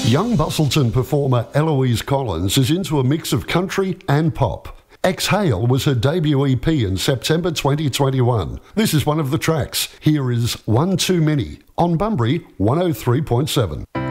Young Bustleton performer Eloise Collins is into a mix of country and pop. Exhale was her debut EP in September 2021. This is one of the tracks. Here is One Too Many on Bunbury 103.7.